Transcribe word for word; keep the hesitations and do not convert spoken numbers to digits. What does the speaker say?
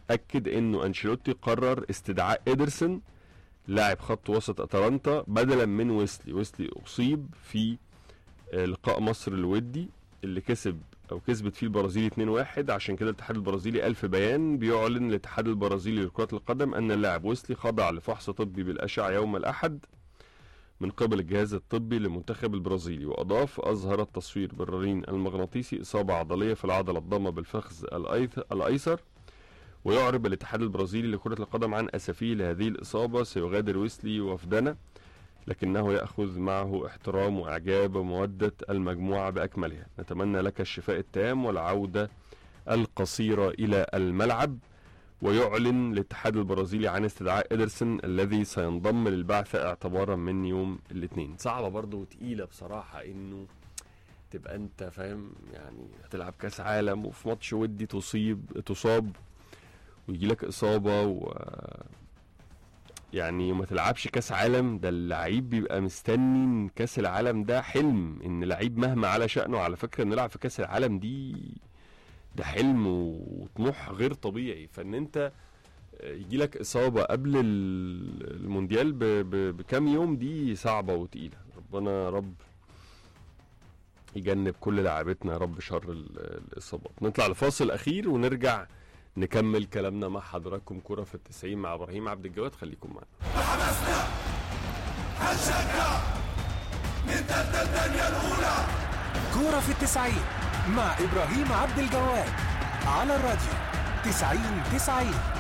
اكد انه انشيلوتي قرر استدعاء إيدرسون لاعب خط وسط اتلانتا بدلا من ويسلي. ويسلي اصيب في لقاء مصر الودي اللي كسب او كسبت فيه البرازيل اتنين واحد، عشان كده الاتحاد البرازيلي قال في بيان بيعلن الاتحاد البرازيلي لكرة القدم ان اللاعب ويسلي خضع لفحص طبي بالاشعة يوم الاحد من قبل الجهاز الطبي للمنتخب البرازيلي. واضاف اظهر التصوير بالرنين المغناطيسي اصابة عضلية في العضلة الضامة بالفخذ الايسر، ويعرب الاتحاد البرازيلي لكرة القدم عن اسفيه لهذه الاصابة. سيغادر ويسلي وفدنا لكنه يأخذ معه احترام وإعجاب ومودة المجموعة بأكملها. نتمنى لك الشفاء التام والعودة القصيرة إلى الملعب. ويعلن الاتحاد البرازيلي عن استدعاء إيدرسون الذي سينضم للبعثة اعتبارا من يوم الاثنين. صعبة برضو وتقيلة بصراحة انه تبقى انت فاهم يعني هتلعب كاس عالم وفي ماتش ودي تصيب تصاب ويجي لك إصابة و يعني ما تلعبش كاس عالم. ده اللعيب بيبقى مستني ان كاس العالم ده حلم، ان لعيب مهما على شأنه على فكرة ان نلعب في كاس العالم دي ده حلم وطموح غير طبيعي. فان انت يجي لك اصابة قبل المونديال بكام يوم دي صعبة وتقيلة. ربنا رب يجنب كل لاعبتنا يا رب شر الاصابات. نطلع لفاصل اخير ونرجع نكمل كلامنا مع حضراتكم. كرة في التسعين مع ابراهيم عبد الجواد، خليكم معنا. حماسنا هنشجع نبدأ الدنيا الأولى. كرة في التسعين مع ابراهيم عبد الجواد على الراديو تسعين تسعين.